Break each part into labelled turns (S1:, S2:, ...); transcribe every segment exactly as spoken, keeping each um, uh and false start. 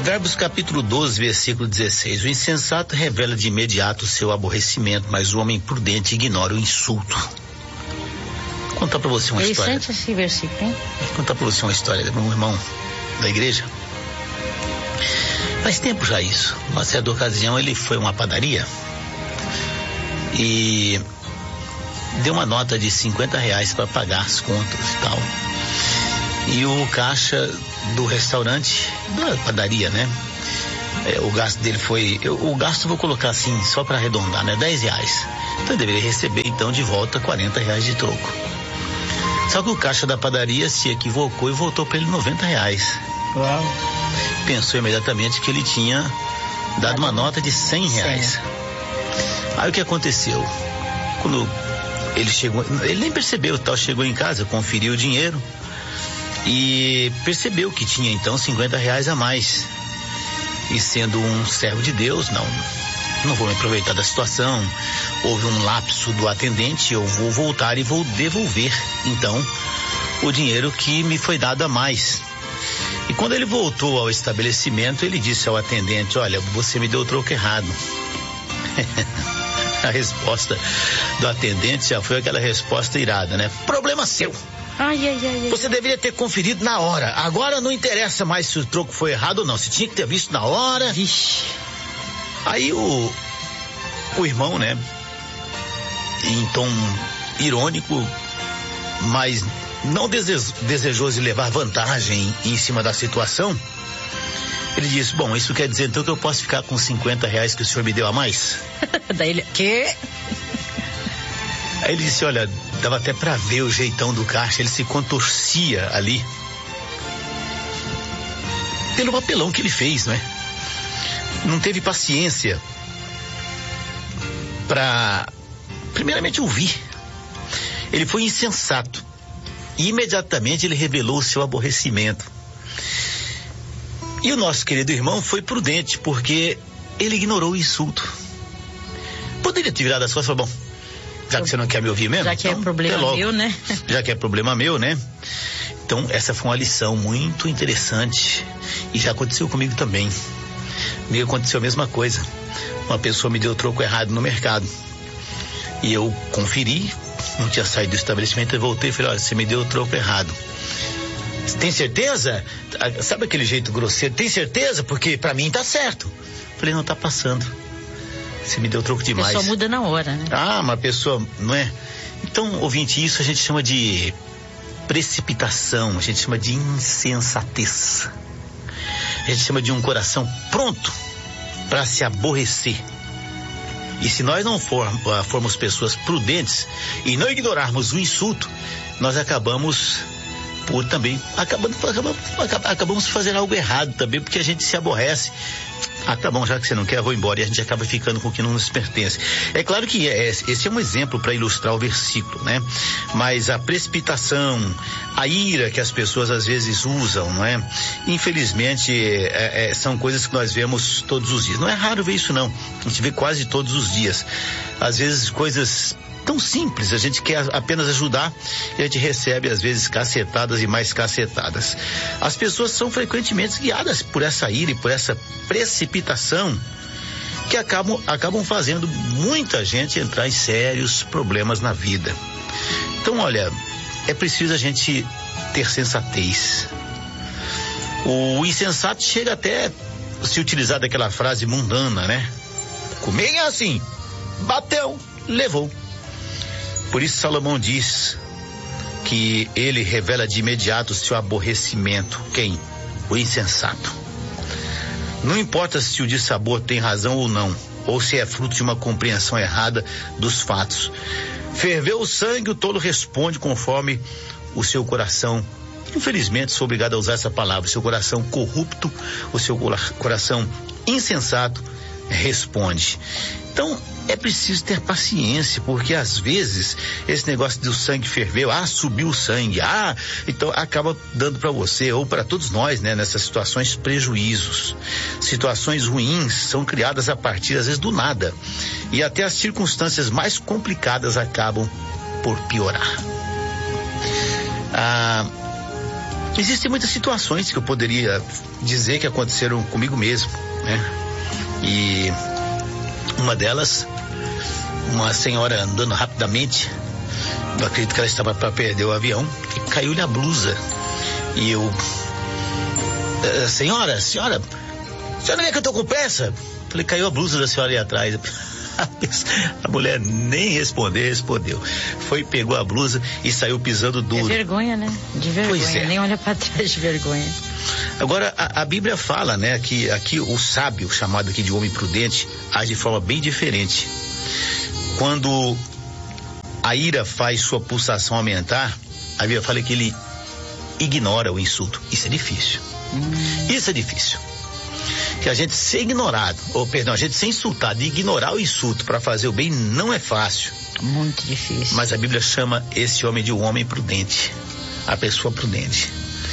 S1: Provérbios capítulo doze, versículo dezesseis. O insensato revela de imediato o seu aborrecimento, mas o homem prudente ignora o insulto. Vou contar para você uma
S2: Ele
S1: história.
S2: sente esse versículo, hein?
S1: Vou contar para você uma história de um irmão da igreja. Faz tempo já isso. Uma certa ocasião ele foi a uma padaria e deu uma nota de cinquenta reais para pagar as contas e tal. E o caixa do restaurante, da padaria, né? É, o gasto dele foi, eu, o gasto vou colocar assim, só para arredondar, né? dez reais. Então ele deveria receber então de volta quarenta reais de troco. Só que o caixa da padaria se equivocou e voltou para ele noventa reais.
S2: Uau.
S1: Pensou imediatamente que ele tinha dado uma nota de cem reais. Aí o que aconteceu? Quando ele chegou, ele nem percebeu, tal, chegou em casa, conferiu o dinheiro e percebeu que tinha então cinquenta reais a mais. E sendo um servo de Deus, não, não vou me aproveitar da situação. Houve um lapso do atendente, eu vou voltar e vou devolver então o dinheiro que me foi dado a mais. E quando ele voltou ao estabelecimento, ele disse ao atendente: olha, você me deu o troco errado. A resposta do atendente já foi aquela resposta irada, né? Problema seu.
S2: Ai, ai, ai, ai.
S1: Você deveria ter conferido na hora. Agora não interessa mais se o troco foi errado ou não. Você tinha que ter visto na hora.
S2: Vixe.
S1: Aí o, o irmão, né, em tom irônico, mas não dese- desejoso de levar vantagem em cima da situação, ele disse: bom, isso quer dizer então que eu posso ficar com cinquenta reais que o senhor me deu a mais?
S2: Daí ele, quê?
S1: Aí ele disse: olha, dava até pra ver o jeitão do caixa, ele se contorcia ali pelo papelão que ele fez, não é? Não teve paciência pra primeiramente ouvir. Ele foi insensato e imediatamente ele revelou o seu aborrecimento. E o nosso querido irmão foi prudente, porque ele ignorou o insulto. Poderia ter virado as costas e falou: bom, já que você não quer me ouvir mesmo,
S2: já que
S1: então,
S2: é problema meu, né?
S1: Já que é problema meu, né? Então essa foi uma lição muito interessante e já aconteceu comigo também. Comigo aconteceu a mesma coisa. Uma pessoa me deu o troco errado no mercado e eu conferi, não tinha saído do estabelecimento, eu voltei e falei: olha, você me deu o troco errado. Tem certeza? Sabe aquele jeito grosseiro? Tem certeza? Porque pra mim tá certo. Falei: não, tá passando. Você me deu troco demais.
S2: A pessoa muda na hora, né?
S1: Ah, uma pessoa, não é? Então, ouvinte, isso a gente chama de precipitação, a gente chama de insensatez. A gente chama de um coração pronto para se aborrecer. E se nós não for, uh, formos pessoas prudentes e não ignorarmos o insulto, nós acabamos por também, acabamos, acabamos, acabamos fazendo algo errado também, porque a gente se aborrece. Ah, tá bom, já que você não quer, eu vou embora. E a gente acaba ficando com o que não nos pertence. É claro que é, esse é um exemplo para ilustrar o versículo, né? Mas a precipitação, a ira que as pessoas às vezes usam, não é? Infelizmente, é, é, são coisas que nós vemos todos os dias. Não é raro ver isso, não. A gente vê quase todos os dias. Às vezes, coisas tão simples, a gente quer apenas ajudar e a gente recebe às vezes cacetadas e mais cacetadas. As pessoas são frequentemente guiadas por essa ira e por essa precipitação que acabam, acabam fazendo muita gente entrar em sérios problemas na vida. Então, olha, é preciso a gente ter sensatez. O insensato chega até a se utilizar daquela frase mundana, né? Comigo é assim, bateu, levou. Por isso Salomão diz que ele revela de imediato o seu aborrecimento. Quem? O insensato. Não importa se o dissabor tem razão ou não, ou se é fruto de uma compreensão errada dos fatos. Ferveu o sangue, o tolo responde conforme o seu coração. Infelizmente sou obrigado a usar essa palavra. O seu coração corrupto, o seu coração insensato responde. Então, é preciso ter paciência, porque às vezes esse negócio do sangue ferveu, ah, subiu o sangue, ah, então acaba dando para você ou para todos nós, né, nessas situações, prejuízos. Situações ruins são criadas a partir, às vezes, do nada. E até as circunstâncias mais complicadas acabam por piorar. Ah, Existem muitas situações que eu poderia dizer que aconteceram comigo mesmo, né? E uma delas, uma senhora andando rapidamente, eu acredito que ela estava para perder o avião, e caiu-lhe a blusa. E eu, senhora, senhora, a senhora vê que eu tô com pressa? Falei, caiu a blusa da senhora ali atrás. A mulher nem responder, respondeu. Foi, pegou a blusa e saiu pisando duro.
S2: É vergonha, né? De vergonha,
S1: pois é.
S2: Nem olha para trás de vergonha.
S1: Agora, a, a Bíblia fala, né, que aqui o sábio, chamado aqui de homem prudente, age de forma bem diferente. Quando a ira faz sua pulsação aumentar, a Bíblia fala que ele ignora o insulto. Isso é difícil. Hum. Isso é difícil. Que a gente ser ignorado, ou perdão, a gente ser insultado e ignorar o insulto para fazer o bem não é fácil.
S2: Muito difícil.
S1: Mas a Bíblia chama esse homem de um homem prudente, a pessoa prudente.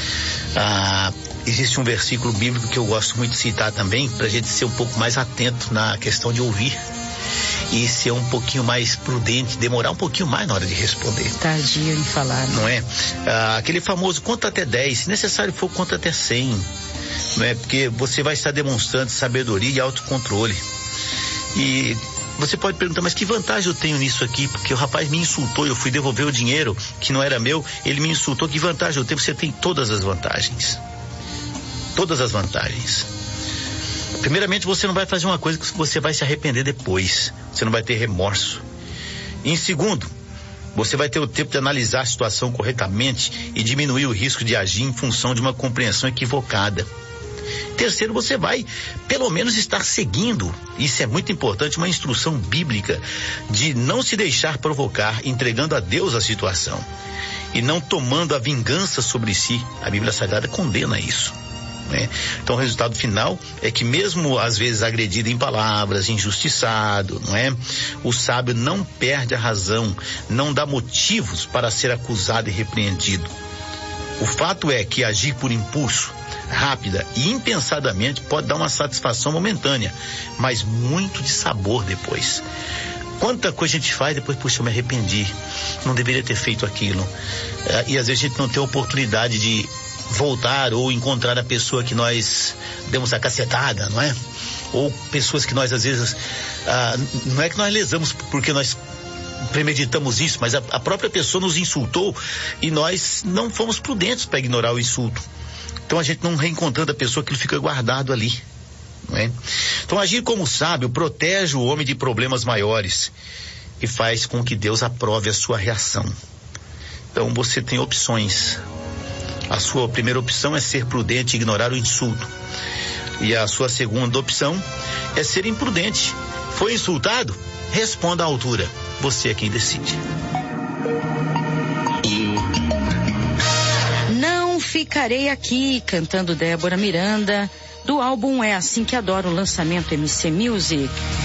S1: Ah, existe um versículo bíblico que eu gosto muito de citar também, para a gente ser um pouco mais atento na questão de ouvir e ser um pouquinho mais prudente, demorar um pouquinho mais na hora de responder.
S2: Tardio em falar, né?
S1: Não é? Ah, aquele famoso conta até dez, se necessário for conta até cem. Não é? Porque você vai estar demonstrando sabedoria e autocontrole. E você pode perguntar, mas que vantagem eu tenho nisso aqui? Porque o rapaz me insultou, eu fui devolver o dinheiro que não era meu, ele me insultou, que vantagem eu tenho? Você tem todas as vantagens. Todas as vantagens. Primeiramente, você não vai fazer uma coisa que você vai se arrepender depois. Você não vai ter remorso. E em segundo, você vai ter o tempo de analisar a situação corretamente e diminuir o risco de agir em função de uma compreensão equivocada. Terceiro, você vai, pelo menos, estar seguindo, isso é muito importante, uma instrução bíblica de não se deixar provocar, entregando a Deus a situação e não tomando a vingança sobre si. A Bíblia Sagrada condena isso. Né? Então o resultado final é que mesmo às vezes agredido em palavras, injustiçado, não é? O sábio não perde a razão, não dá motivos para ser acusado e repreendido. O fato é que agir por impulso, rápida e impensadamente pode dar uma satisfação momentânea, mas muito de sabor depois. Quanta coisa a gente faz depois, puxa, eu me arrependi, não deveria ter feito aquilo. É, e às vezes a gente não tem a oportunidade de voltar ou encontrar a pessoa que nós demos a cacetada, não é? Ou pessoas que nós às vezes, ah, não é que nós lesamos porque nós premeditamos isso, mas a, a própria pessoa nos insultou e nós não fomos prudentes para ignorar o insulto. Então a gente não reencontrando a pessoa, que ele fica guardado ali, não é? Então agir como sábio protege o homem de problemas maiores e faz com que Deus aprove a sua reação. Então você tem opções. A sua primeira opção é ser prudente e ignorar o insulto. E a sua segunda opção é ser imprudente. Foi insultado? Responda à altura. Você é quem decide.
S2: Não ficarei aqui, cantando Débora Miranda, do álbum É Assim Que Adoro, lançamento M C Music.